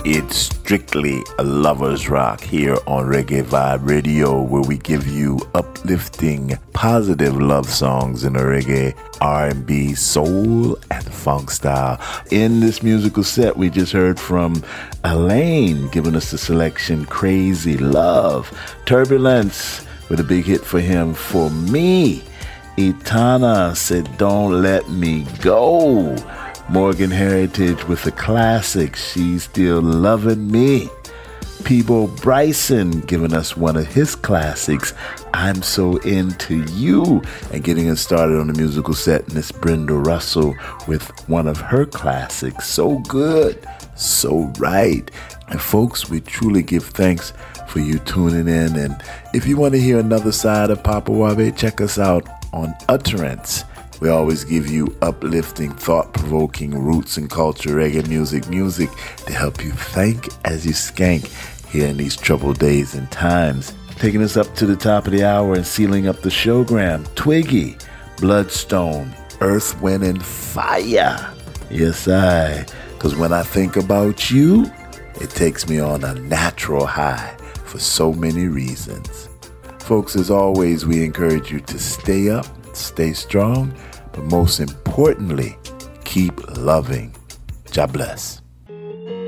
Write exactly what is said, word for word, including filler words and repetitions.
It's strictly a lover's rock here on Reggae Vibe Radio, where we give you uplifting, positive love songs in a reggae, R and B, soul, and funk style. In this musical set, we just heard from Alaine giving us the selection Crazy Love. Turbulence with a big hit for him, For Me. Etana said Don't Let Me Go. Morgan Heritage with the classic She's Still Loving Me. Peebo Bryson giving us one of his classics, I'm So Into You. And getting us started on the musical set, Miss Brenda Russell with one of her classics, So Good, So Right. And folks, we truly give thanks for you tuning in. And if you want to hear another side of Papa Wabe, check us out on Utterance. We always give you uplifting, thought-provoking, roots and culture, reggae music, music to help you think as you skank here in these troubled days and times. Taking us up to the top of the hour and sealing up the showgram, Twiggy, Bloodstone, Earth, Wind, and Fire. Yes, I. Because when I think about you, it takes me on a natural high for so many reasons. Folks, as always, we encourage you to stay up, stay strong, but most importantly, keep loving. God bless.